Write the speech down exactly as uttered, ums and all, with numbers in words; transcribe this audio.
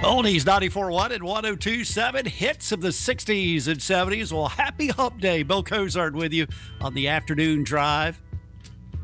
Oldies ninety-four point one and one oh two point seven, hits of the sixties and seventies. Well, happy hump day. Bill Cozart with you on the afternoon drive.